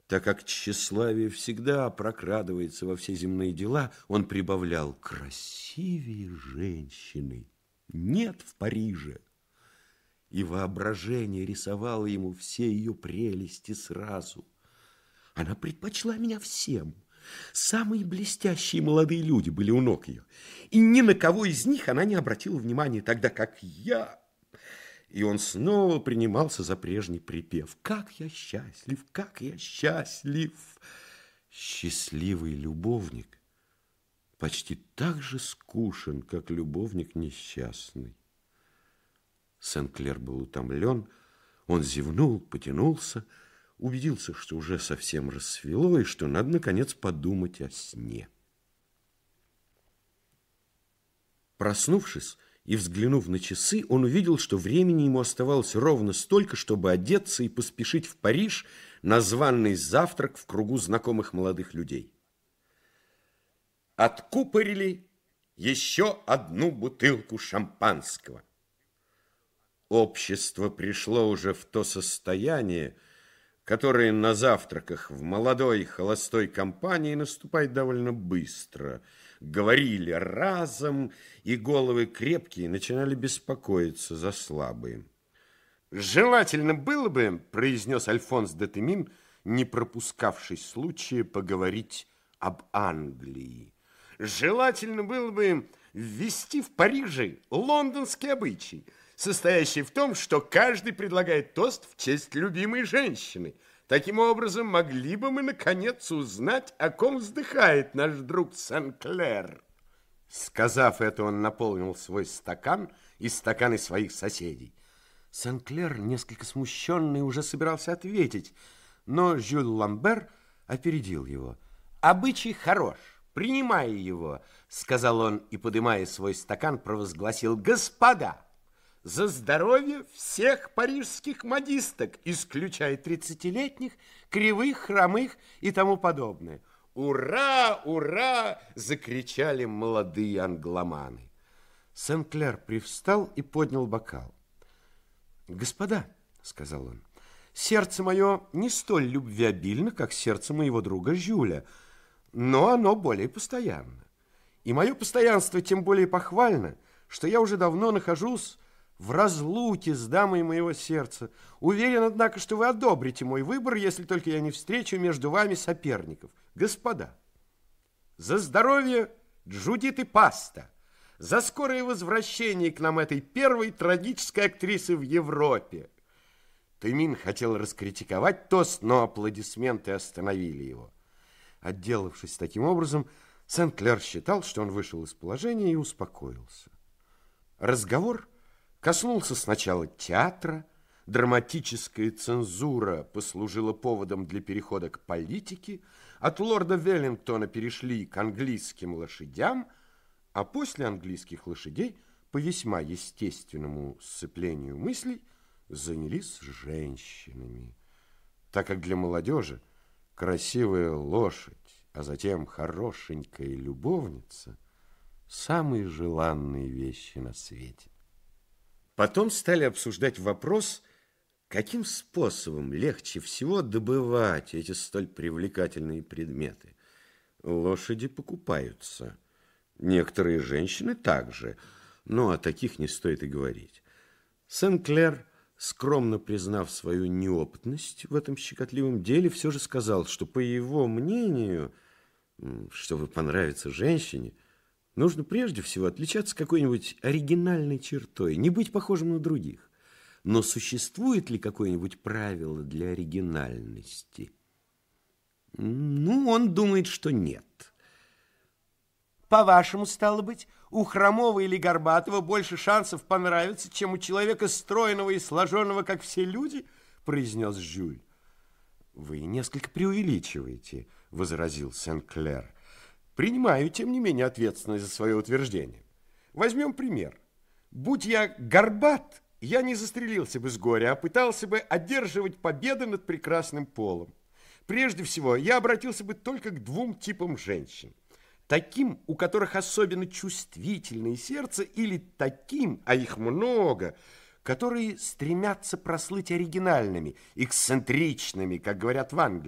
Так как тщеславие всегда прокрадывается во все земные дела, он прибавлял: красивее женщины нет в Париже. И воображение рисовало ему все ее прелести сразу. Она предпочла меня всем. Самые блестящие молодые люди были у ног ее, и ни на кого из них она не обратила внимания, тогда как я... И он снова принимался за прежний припев: «Как я счастлив, как я счастлив!» Счастливый любовник почти так же скучен, как любовник несчастный. Сен-Клер был утомлен, он зевнул, потянулся, убедился, что уже совсем рассвело и что надо, наконец, подумать о сне. Проснувшись и взглянув на часы, он увидел, что времени ему оставалось ровно столько, чтобы одеться и поспешить в Париж на званый завтрак в кругу знакомых молодых людей. Откупорили еще одну бутылку шампанского. Общество пришло уже в то состояние, которое на завтраках в молодой холостой компании наступает довольно быстро. Говорили разом, и головы крепкие начинали беспокоиться за слабые. «Желательно было бы, — произнес Альфонс де Темин, не пропускавший случая поговорить об Англии, — желательно было бы ввести в Париже лондонский обычай, состоящий в том, что каждый предлагает тост в честь любимой женщины. Таким образом, могли бы мы, наконец, узнать, о ком вздыхает наш друг Сен-Клер». Сказав это, он наполнил свой стакан и стаканы своих соседей. Сен-Клер, несколько смущенный, уже собирался ответить, но Жюль Ламбер опередил его. «Обычай хорош, принимая его», — сказал он, и, подымая свой стакан, провозгласил: «Господа, за здоровье всех парижских модисток, исключая 30-летних, кривых, хромых и тому подобное». «Ура! Ура!» – закричали молодые англоманы. Сен-Клер привстал и поднял бокал. «Господа, – сказал он, – сердце мое не столь любвеобильно, как сердце моего друга Жюля, но оно более постоянно. И мое постоянство тем более похвально, что я уже давно нахожусь в разлуке с дамой моего сердца. Уверен, однако, что вы одобрите мой выбор, если только я не встречу между вами соперников. Господа, за здоровье Джудиты Паста, за скорое возвращение к нам этой первой трагической актрисы в Европе». Темин хотел раскритиковать тост, но аплодисменты остановили его. Отделавшись таким образом, Сен-Клер считал, что он вышел из положения, и успокоился. Разговор коснулся сначала театра, драматическая цензура послужила поводом для перехода к политике, от лорда Веллингтона перешли к английским лошадям, а после английских лошадей, по весьма естественному сцеплению мыслей, занялись женщинами, так как для молодежи красивая лошадь, а затем хорошенькая любовница – самые желанные вещи на свете. Потом стали обсуждать вопрос, каким способом легче всего добывать эти столь привлекательные предметы. Лошади покупаются, некоторые женщины также, но о таких не стоит и говорить. Сен-Клер, скромно признав свою неопытность в этом щекотливом деле, все же сказал, что, по его мнению, чтобы понравиться женщине, нужно прежде всего отличаться какой-нибудь оригинальной чертой, не быть похожим на других. Но существует ли какое-нибудь правило для оригинальности? Ну, он думает, что нет. По-вашему, стало быть, у хромого или горбатого больше шансов понравиться, чем у человека стройного и сложенного, как все люди, произнес Жюль. Вы несколько преувеличиваете, возразил Сен-Клер. Принимаю, тем не менее, ответственность за свое утверждение. Возьмем пример. Будь я горбат, я не застрелился бы с горя, а пытался бы одерживать победы над прекрасным полом. Прежде всего, я обратился бы только к двум типам женщин. Таким, у которых особенно чувствительное сердце, или таким, а их много, которые стремятся прослыть оригинальными, эксцентричными, как говорят в Англии.